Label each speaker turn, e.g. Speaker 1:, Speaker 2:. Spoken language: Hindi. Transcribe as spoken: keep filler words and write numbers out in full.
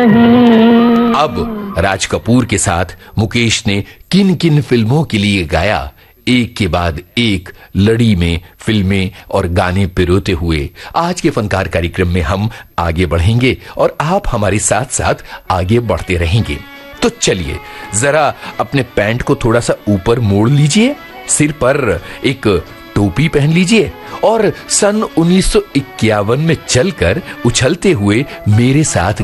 Speaker 1: अब राज कपूर के साथ मुकेश ने किन किन फिल्मों के लिए गाया, एक के बाद एक लड़ी में फिल्में और गाने पिरोते हुए आज के फनकार कार्यक्रम में हम आगे बढ़ेंगे और आप हमारे साथ साथ आगे बढ़ते रहेंगे। तो चलिए जरा अपने पैंट को थोड़ा सा ऊपर मोड़ लीजिए, सिर पर एक टोपी पहन लीजिए और सन उन्नीस सौ इक्यावन में चलकर उछलते हुए मेरे साथ